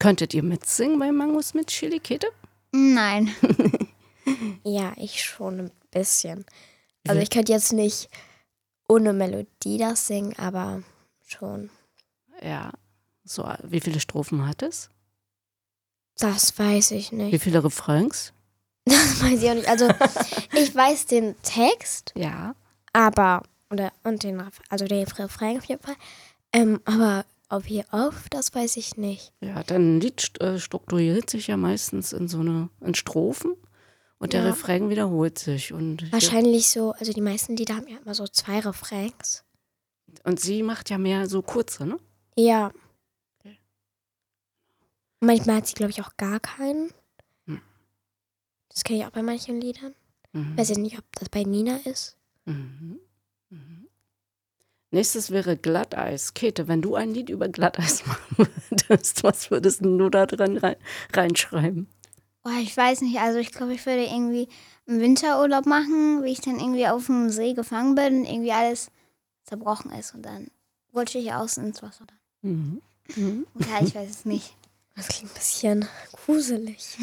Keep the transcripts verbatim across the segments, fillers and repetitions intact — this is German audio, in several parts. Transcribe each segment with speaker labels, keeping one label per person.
Speaker 1: Könntet ihr mitsingen bei Mangos mit Chili, Käthe?
Speaker 2: Nein.
Speaker 3: Ja, ich schon ein bisschen. Also ich könnte jetzt nicht ohne Melodie das singen, aber schon.
Speaker 1: Ja. So, wie viele Strophen hat es?
Speaker 3: Das weiß ich
Speaker 1: Wie
Speaker 3: nicht.
Speaker 1: viele Refrains?
Speaker 3: Das weiß ich auch nicht. Also ich weiß den Text,
Speaker 1: Ja.
Speaker 3: aber, oder, und den, Ref- also den Refrain auf jeden Fall. Ähm, aber ob hier auf, das weiß ich nicht.
Speaker 1: Ja, dann ein Lied st- äh, strukturiert sich ja meistens in so eine, in Strophen und der
Speaker 3: Ja.
Speaker 1: Refrain wiederholt sich. Und,
Speaker 3: Wahrscheinlich so, also die meisten Lieder haben ja immer so zwei Refrains.
Speaker 1: und sie macht ja mehr so kurze, ne?
Speaker 3: Ja.
Speaker 1: Okay.
Speaker 3: Manchmal hat sie, glaube ich, auch gar keinen.
Speaker 1: Hm.
Speaker 3: Das kenne ich auch bei manchen Liedern.
Speaker 1: Mhm.
Speaker 3: Weiß ich nicht, ob das bei Nina ist.
Speaker 1: Mhm. Mhm. Nächstes wäre Glatteis. Käthe, wenn du ein Lied über Glatteis machen würdest, was würdest denn du da drin rein, reinschreiben?
Speaker 2: Oh, ich weiß nicht, also ich glaube, ich würde irgendwie einen Winterurlaub machen, wie ich dann irgendwie auf dem See gefangen bin und irgendwie alles zerbrochen ist und dann rutsche ich aus ins Wasser.
Speaker 1: Mhm. Mhm.
Speaker 2: Ja, ich weiß es nicht.
Speaker 3: Das klingt ein bisschen gruselig.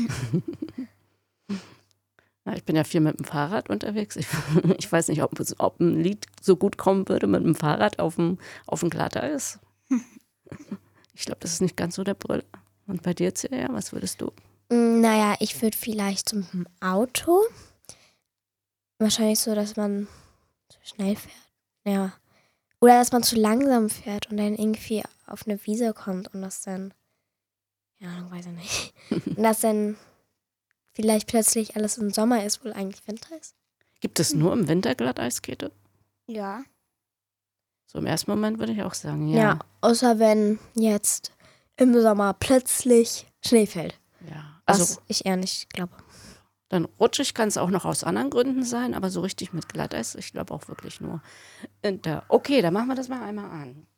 Speaker 1: Ja, ich bin ja viel mit dem Fahrrad unterwegs. Ich, ich weiß nicht, ob, es- ob ein Lied so gut kommen würde mit dem Fahrrad auf dem, auf dem Glatteis. Ich glaube, das ist nicht ganz so der Brüller. Und bei dir, Celia, was würdest du?
Speaker 3: Mm, Naja, ich würde vielleicht zum Auto. Wahrscheinlich so, dass man zu schnell fährt. Ja. Oder dass man zu langsam fährt und dann irgendwie auf eine Wiese kommt und das dann, ja, weiß ich nicht. Und dass dann vielleicht plötzlich alles im Sommer ist, obwohl eigentlich Winter ist.
Speaker 1: Gibt es nur im Winter Glatteis, Käthe?
Speaker 2: Ja.
Speaker 1: So im ersten Moment würde ich auch sagen, ja.
Speaker 3: Ja, außer wenn jetzt im Sommer plötzlich Schnee fällt.
Speaker 1: Ja.
Speaker 3: Was
Speaker 1: Also
Speaker 3: ich eher nicht glaube.
Speaker 1: dann rutschig kann es auch noch aus anderen Gründen sein, aber so richtig mit Glatteis, ich glaube auch wirklich nur. Winter. Okay, dann machen wir das mal einmal an.